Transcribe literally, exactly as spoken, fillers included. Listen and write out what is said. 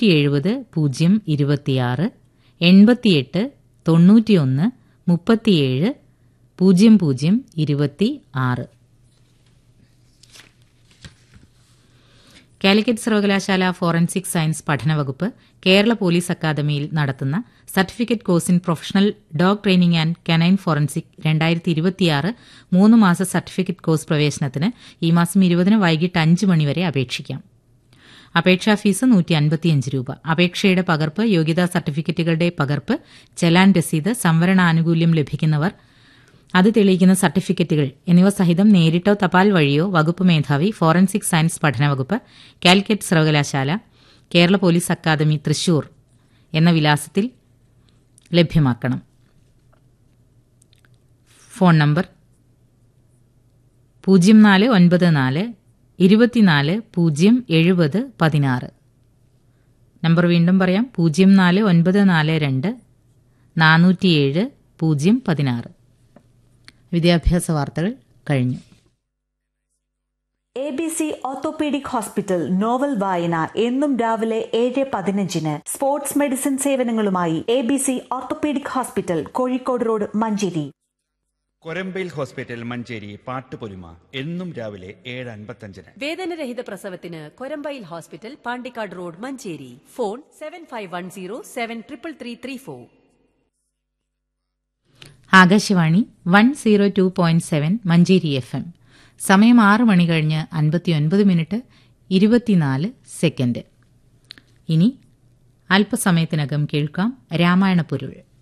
എണ്ണൂറ്റി എഴുപത് പൂജ്യം ഇരുപത്തിയാറ് എൺപത്തിയെട്ട് തൊണ്ണൂറ്റിയൊന്ന് മുപ്പത്തിയേഴ് പൂജ്യം പൂജ്യം ഇരുപത്തി ആറ്. കാലിക്കറ്റ് സർവകലാശാല ഫോറൻസിക് സയൻസ് പഠനവകുപ്പ് കേരള പോലീസ് അക്കാദമിയിൽ നടത്തുന്ന certificate course in professional dog training and canine forensic രണ്ടായിരത്തി ഇരുപത്തിയാറ് മൂന്ന് മാസ സർട്ടിഫിക്കറ്റ് കോഴ്സ് പ്രവേശനത്തിന് ഈ മാസം ഇരുപതിന് വൈകിട്ട് അഞ്ച് മണിവരെ അപേക്ഷിക്കാം. അപേക്ഷാ ഫീസ് നൂറ്റി അൻപത്തിയഞ്ച് രൂപ. അപേക്ഷയുടെ പകർപ്പ്, യോഗ്യതാ സർട്ടിഫിക്കറ്റുകളുടെ പകർപ്പ്, ചെലാൻ രസീത്, സംവരണ ആനുകൂല്യം ലഭിക്കുന്നവർ അത് തെളിയിക്കുന്ന സർട്ടിഫിക്കറ്റുകൾ എന്നിവ സഹിതം നേരിട്ടോ തപാൽ വഴിയോ വകുപ്പ് മേധാവി, ഫോറൻസിക് സയൻസ് പഠനവകുപ്പ്, കാലിക്കറ്റ് സർവകലാശാല, കേരള പോലീസ് അക്കാദമി തൃശൂർ എന്ന വിലാസത്തിൽ ലഭ്യമാക്കണം. ഫോൺ നമ്പർ പൂജ്യം നാല് ഒൻപത് നാല് ഇരുപത്തിനാല് പൂജ്യം എഴുപത് പതിനാറ്. നമ്പർ വീണ്ടും പറയാം, പൂജ്യം നാല് ഒൻപത് നാല് രണ്ട് നാനൂറ്റിയേഴ് പൂജ്യം പതിനാറ്. വിദ്യാഭ്യാസ വാർത്തകൾ കഴിഞ്ഞു. A B C orthopaedic hospital novel വായന എന്നും രാവിലെ ഏഴ് പതിനഞ്ചിന്. Sports medicine സേവനങ്ങളുമായി A B C orthopaedic hospital, Kozhikode road, Manjeri. Korambayil hospital, Manjeri. Pattupolima എന്നും രാവിലെ ഏഴ് അൻപത്തഞ്ചിന്. വേദനരഹിത പ്രസവത്തിന് Korambayil hospital, Pandikkad road, Manjeri. Phone seven five one zero seven triple three three four. Akashvani one zero two point seven Manjeri F M. സമയം ആറ് മണി കഴിഞ്ഞ് അൻപത്തിയൊൻപത് മിനിറ്റ് ഇരുപത്തിനാല് സെക്കൻഡ്. ഇനി അല്പസമയത്തിനകം കേൾക്കാം രാമായണ പൊരുൾ.